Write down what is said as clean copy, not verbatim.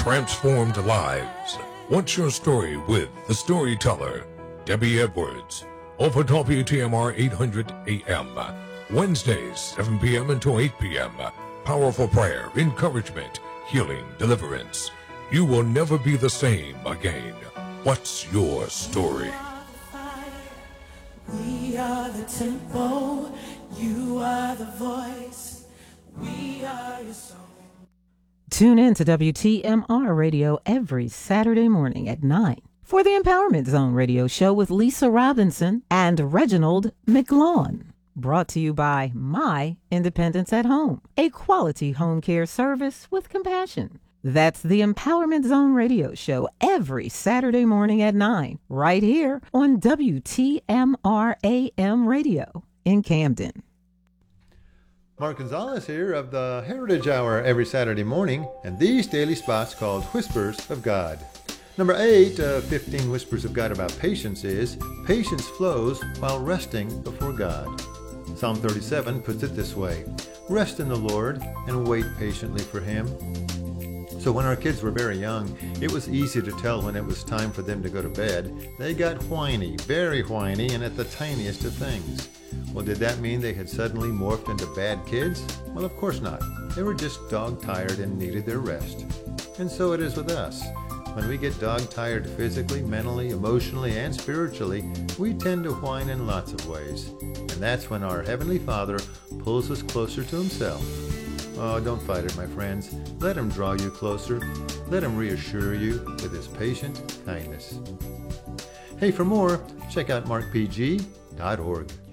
transformed lives. What's your story with the storyteller, Debbie Edwards, over WTMR 800 AM. Wednesdays, 7 p.m. until 8 p.m. Powerful prayer, encouragement, healing, deliverance. You will never be the same again. What's your story? We are the tempo, you are the voice, we are your soul. Tune in to WTMR Radio every Saturday morning at 9 for the Empowerment Zone radio show with Lisa Robinson and Reginald McLawn. Brought to you by My Independence at Home, a quality home care service with compassion. That's the Empowerment Zone radio show every Saturday morning at 9, right here on WTMR AM radio in Camden. Mark Gonzalez here of the Heritage Hour every Saturday morning, and these daily spots called Whispers of God. Number 8 of 15 Whispers of God about patience is, patience flows while resting before God. Psalm 37 puts it this way, rest in the Lord and wait patiently for Him. So when our kids were very young, it was easy to tell when it was time for them to go to bed. They got whiny, very whiny, and at the tiniest of things. Well, did that mean they had suddenly morphed into bad kids? Well, of course not. They were just dog-tired and needed their rest. And so it is with us. When we get dog-tired physically, mentally, emotionally, and spiritually, we tend to whine in lots of ways. And that's when our Heavenly Father pulls us closer to Himself. Oh, don't fight it, my friends. Let Him draw you closer. Let Him reassure you with His patient kindness. Hey, for more, check out markpg.org.